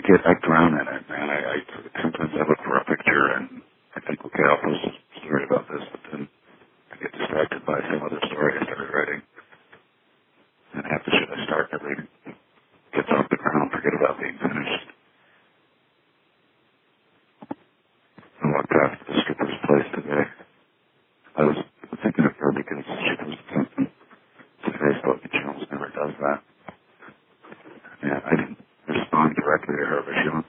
I drown in it, man. I sometimes I look for a picture and I think, okay, I'll post a story about this, but then I get distracted by some other story I started writing. And half the shit I start never even gets off the ground, forget about being finished. I walked past the stripper's place today. I was thinking of her because she posted something to Facebook and she almost never does that. Yeah, I didn't respond directly to her, but she